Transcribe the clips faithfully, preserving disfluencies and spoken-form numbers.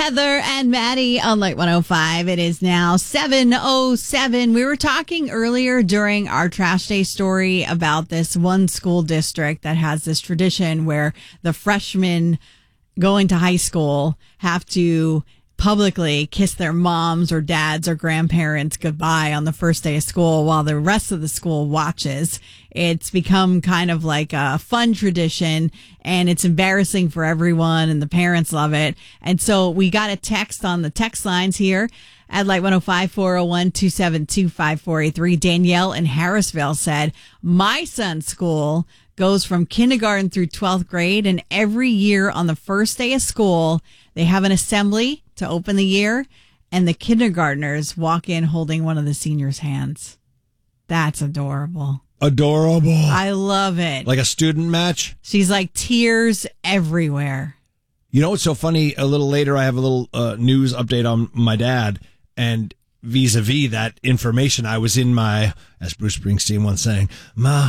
Heather and Maddie on Light one oh five. It is now seven oh seven. We were talking earlier during our Trash Day story about this one school district that has this tradition where the freshmen going to high school have to publicly kiss their moms or dads or grandparents goodbye on the first day of school while the rest of the school watches. It's become kind of like a fun tradition, and it's embarrassing for everyone, and the parents love it. And so we got a text on the text lines here at Light one oh five, four oh one, two seven two, five four eight three. Danielle in Harrisville said, my son's school goes from kindergarten through twelfth grade, and every year on the first day of school, they have an assembly to open the year, and the kindergartners walk in holding one of the seniors' hands. That's adorable. Adorable. I love it. Like a student match? She's like tears everywhere. You know what's so funny? A little later, I have a little uh, news update on my dad, and vis-a-vis that information, I was in my, as Bruce Springsteen once sang, my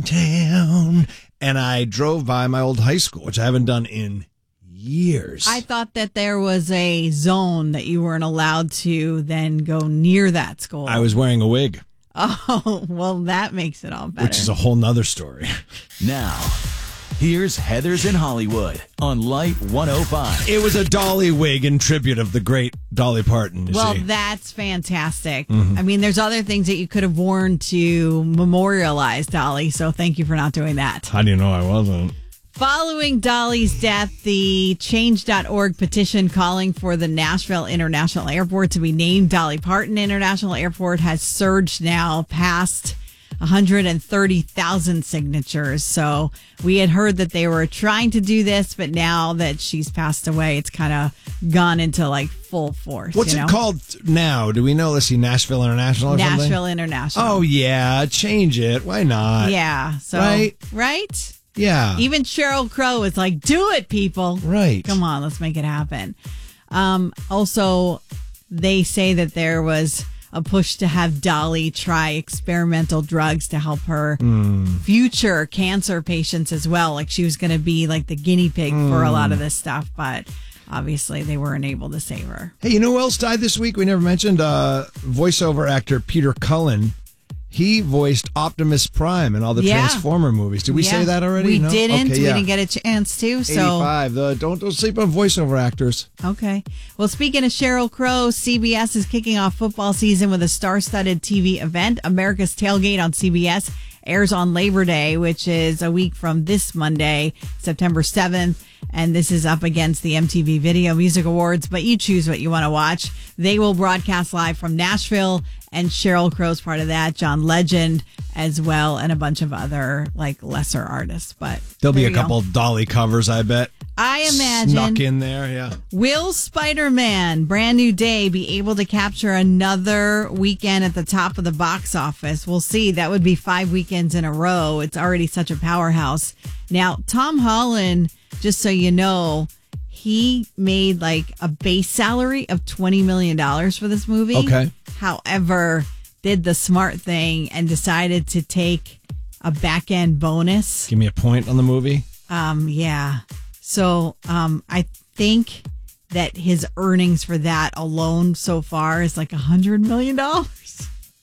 hometown, and I drove by my old high school, which I haven't done in years. I thought that there was a zone that you weren't allowed to then go near that school. I was wearing a wig. Oh, well, that makes it all better. Which is a whole nother story. Now, here's Heather's in Hollywood on Light one oh five. It was a Dolly wig in tribute of the great Dolly Parton. Well, see. that's fantastic. Mm-hmm. I mean, there's other things that you could have worn to memorialize Dolly, so thank you for not doing that. How do you know I wasn't? Following Dolly's death, the change dot org petition calling for the Nashville International Airport to be named Dolly Parton International Airport has surged now past one hundred thirty thousand signatures. So we had heard that they were trying to do this, but now that she's passed away, it's kind of gone into like full force. What's you it know? called now? Do we know? Let's see, Nashville International or Nashville something? International. Oh, yeah. Change it. Why not? Yeah. So, Right? Right? Yeah. Even Sheryl Crow is like, do it, people. Right. Come on, let's make it happen. Um, also, they say that there was a push to have Dolly try experimental drugs to help her mm. future cancer patients as well. Like she was going to be like the guinea pig mm. for a lot of this stuff, but obviously they weren't able to save her. Hey, you know who else died this week? We never mentioned uh, voiceover actor Peter Cullen. He voiced Optimus Prime in all the yeah. Transformer movies. Did we yeah. say that already? We no? didn't. Okay, we yeah. didn't get a chance to. So eighty-five. The, don't, don't sleep on voiceover actors. Okay. Well, speaking of Sheryl Crow, C B S is kicking off football season with a star-studded T V event. America's Tailgate on C B S airs on Labor Day, which is a week from this Monday, September seventh. And this is up against the M T V Video Music Awards, but you choose what you want to watch. They will broadcast live from Nashville, and Sheryl Crow's part of that, John Legend as well, and a bunch of other like lesser artists. But there'll be a go. couple Dolly covers, I bet. I imagine. Snuck in there, yeah. Will Spider-Man, Brand New Day, be able to capture another weekend at the top of the box office? We'll see. That would be five weekends in a row. It's already such a powerhouse. Now, Tom Holland, just so you know, he made like a base salary of twenty million dollars for this movie. Okay. However, did the smart thing and decided to take a back end bonus. Give me a point on the movie. Um, yeah. So um, I think that his earnings for that alone so far is like a hundred million dollars.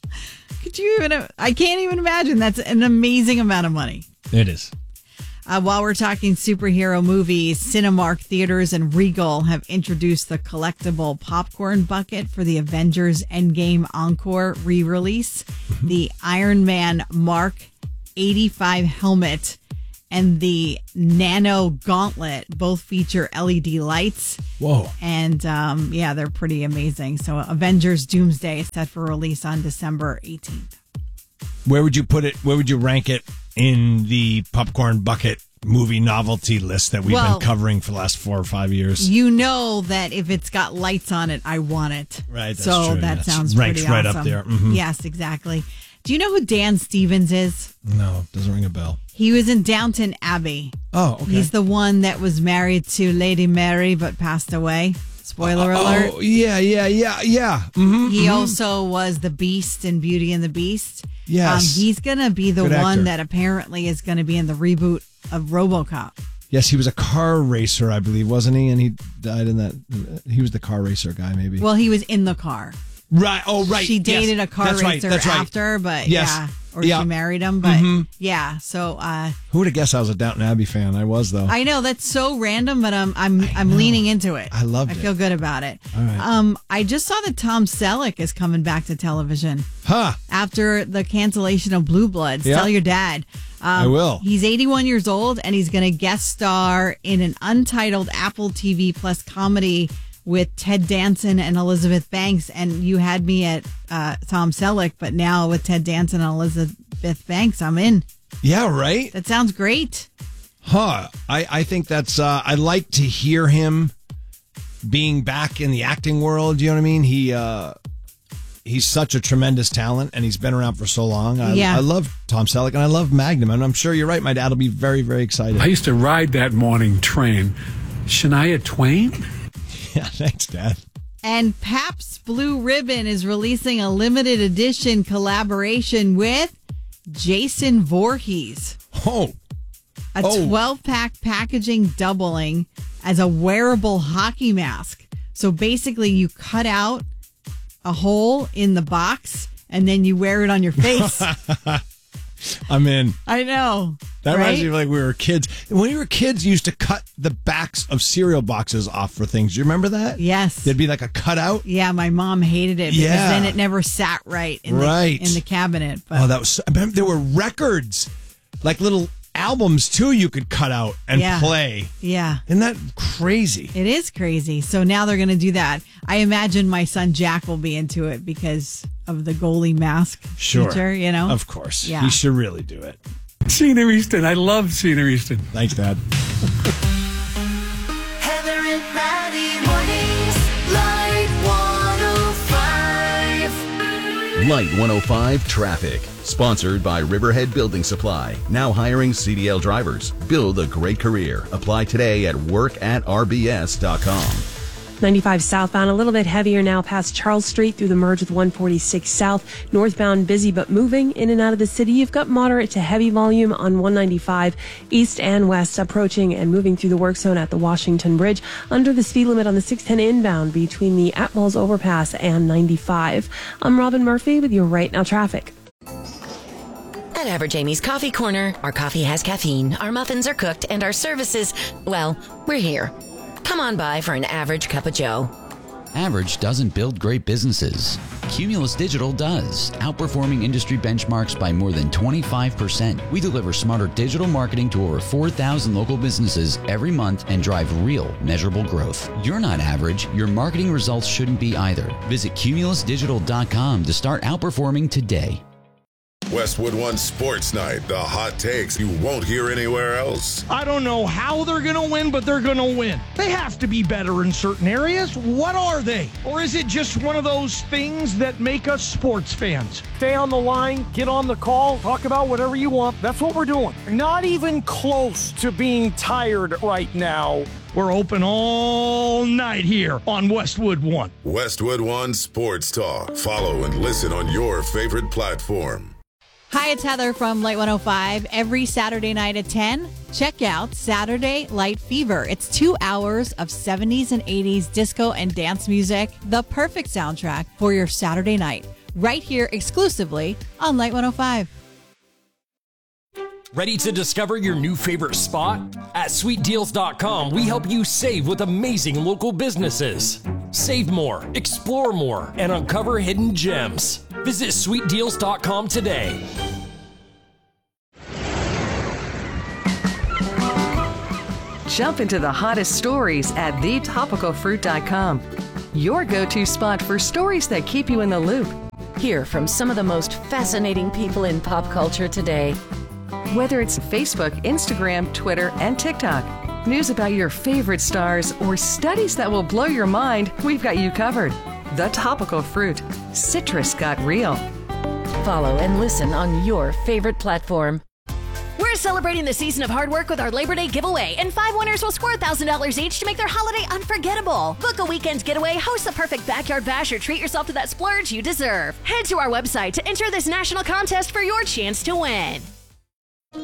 Could you even? I can't even imagine. That's an amazing amount of money. It is. Uh, while we're talking superhero movies, Cinemark Theaters and Regal have introduced the collectible popcorn bucket for the Avengers Endgame Encore re-release. Mm-hmm. The Iron Man Mark eighty-five helmet and the Nano Gauntlet both feature L E D lights. Whoa. And um, yeah, they're pretty amazing. So Avengers Doomsday is set for release on December eighteenth. Where would you put it? Where would you rank it in the popcorn bucket movie novelty list that we've well, been covering for the last four or five years? You know that if it's got lights on it, I want it. Right. That's so true. that That's sounds ranks pretty right awesome. up there. Mm-hmm. Yes, exactly. Do you know who Dan Stevens is? No, doesn't ring a bell. He was in Downton Abbey. Oh, okay. He's the one that was married to Lady Mary but passed away. Spoiler uh, alert. Oh, yeah, yeah, yeah, yeah. Mm-hmm, he mm-hmm. also was the Beast in Beauty and the Beast. Yes. Um, he's going to be the Good one actor. that apparently is going to be in the reboot of RoboCop. Yes, he was a car racer, I believe, wasn't he? And he died in that. He was the car racer guy, maybe. Well, he was in the car. Right. Oh, right. She dated yes. a car That's racer right. That's right. after, but yes. yeah. Or yeah. she married him, but mm-hmm. yeah. So uh, who would have guessed I was a Downton Abbey fan? I was, though. I know that's so random, but I'm I'm I I'm leaning into it. I loved I it. feel good about it. All right. Um, I just saw that Tom Selleck is coming back to television. Huh. After the cancellation of Blue Bloods. Yeah. Tell your dad. Um, I will. He's eighty-one years old, and he's going to guest star in an untitled Apple T V Plus comedy with Ted Danson and Elizabeth Banks. And you had me at uh, Tom Selleck, but now with Ted Danson and Elizabeth Banks, I'm in. Yeah, right? That sounds great. Huh. I, I think that's, uh, I like to hear him being back in the acting world. You know what I mean? He, uh, he's such a tremendous talent, and he's been around for so long. I, Yeah. I love Tom Selleck, and I love Magnum, and I'm sure you're right. My dad will be very, very excited. I used to ride that morning train. Shania Twain? Yeah, thanks, Dad. And Pabst Blue Ribbon is releasing a limited edition collaboration with Jason Voorhees. Oh. A Oh. twelve-pack packaging doubling as a wearable hockey mask. So basically you cut out a hole in the box and then you wear it on your face. I'm in. I know. That right? reminds me of like we were kids. When we were kids, you used to cut the backs of cereal boxes off for things. Do you remember that? Yes. There'd be like a cutout. Yeah, my mom hated it because Yeah. then it never sat right in, Right. The, in the cabinet. But Oh, that was. I remember there were records, like little albums too. You could cut out and Yeah. play. yeah. Isn't that crazy? It is crazy. So now they're going to do that. I imagine my son Jack will be into it because of the goalie mask Sure. feature, you know? Of course. Yeah. He should really do it. Cena Easton. I love Cena Easton. Thanks, Dad. Heather and Maddie mornings, Light one oh five. Light one oh five Traffic. Sponsored by Riverhead Building Supply. Now hiring C D L drivers. Build a great career. Apply today at work at r b s dot com. ninety-five southbound, a little bit heavier now past Charles Street through the merge with one forty-six South. Northbound busy but moving in and out of the city. You've got moderate to heavy volume on one ninety-five east and west, approaching and moving through the work zone at the Washington Bridge. Under the speed limit on the six ten inbound between the Atwells Overpass and ninety-five. I'm Robin Murphy with your Right Now Traffic. At Average Amy's Coffee Corner, our coffee has caffeine, our muffins are cooked, and our services, well, we're here. Come on by for an average cup of joe. Average doesn't build great businesses. Cumulus Digital does, outperforming industry benchmarks by more than twenty-five percent. We deliver smarter digital marketing to over four thousand local businesses every month and drive real, measurable growth. You're not average. Your marketing results shouldn't be either. Visit cumulus digital dot com to start outperforming today. Westwood One Sports Night, the hot takes you won't hear anywhere else. I don't know how they're going to win, but they're going to win. They have to be better in certain areas. What are they? Or is it just one of those things that make us sports fans? Stay on the line, get on the call, talk about whatever you want. That's what we're doing. Not even close to being tired right now. We're open all night here on Westwood One. Westwood One Sports Talk. Follow and listen on your favorite platform. Hi, it's Heather from Light one oh five. Every Saturday night at ten, check out Saturday Light Fever. It's two hours of seventies and eighties disco and dance music, the perfect soundtrack for your Saturday night, right here exclusively on Light one oh five. Ready to discover your new favorite spot? At sweet deals dot com, we help you save with amazing local businesses. Save more, explore more, and uncover hidden gems. Visit sweet deals dot com today. Jump into the hottest stories at the topical fruit dot com. Your go-to spot for stories that keep you in the loop. Hear from some of the most fascinating people in pop culture today. Whether it's Facebook, Instagram, Twitter, and TikTok, news about your favorite stars, or studies that will blow your mind, we've got you covered. The Topical Fruit. Citrus got real. Follow and listen on your favorite platform. We're celebrating the season of hard work with our Labor Day giveaway, and five winners will score one thousand dollars each to make their holiday unforgettable. Book a weekend getaway, host the perfect backyard bash, or treat yourself to that splurge you deserve. Head to our website to enter this national contest for your chance to win.